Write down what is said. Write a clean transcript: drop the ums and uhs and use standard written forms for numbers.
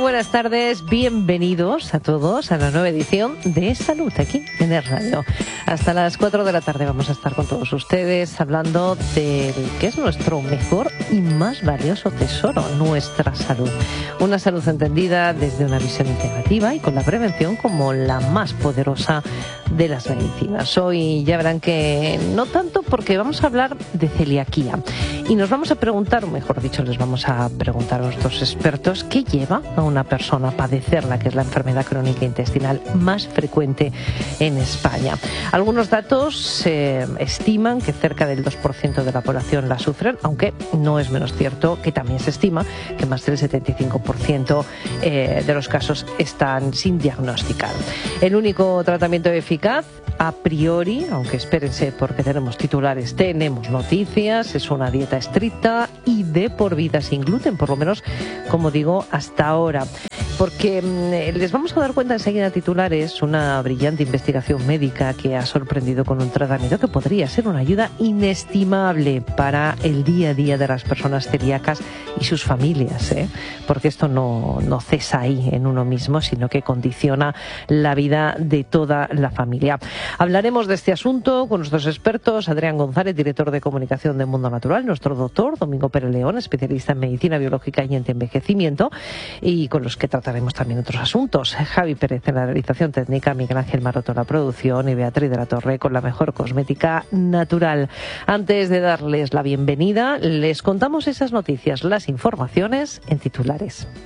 buenas tardes, bienvenidos a todos a la nueva edición de Salud aquí en el Radio. Hasta las 4 de la tarde vamos a estar con todos ustedes hablando de qué es nuestro mejor y más valioso tesoro, nuestra salud. Una salud entendida desde una visión integrativa y con la prevención como la más poderosa de las medicinas. Hoy ya verán que no tanto, porque vamos a hablar de celiaquía y nos vamos a preguntar, o mejor dicho, les vamos a preguntar a nuestros expertos qué lleva a una persona a padecerla, que es la enfermedad crónica intestinal más frecuente en España. Algunos datos estiman que cerca del 2% de la población la sufren, aunque no es menos cierto que también se estima que más del 75% de los casos están sin diagnosticar. El único tratamiento eficaz, a priori, aunque espérense porque tenemos titulares, tenemos noticias, es una dieta estricta y de por vida sin gluten, por lo menos, como digo, hasta ahora. Porque les vamos a dar cuenta enseguida titulares, una brillante investigación médica que ha sorprendido con un tratamiento que podría ser una ayuda inestimable para el día a día de las personas celíacas y sus familias, porque esto no cesa ahí en uno mismo, sino que condiciona la vida de toda la familia. Hablaremos de este asunto con nuestros expertos, Adrián González, director de comunicación de Mundo Natural, nuestro doctor Domingo Pérez León, especialista en medicina biológica y antienvejecimiento, y con los que trataremos también otros asuntos. Javi Pérez en la realización técnica, Miguel Ángel Maroto en la producción y Beatriz de la Torre con la mejor cosmética natural. Antes de darles la bienvenida, les contamos esas noticias, las informaciones en titulares.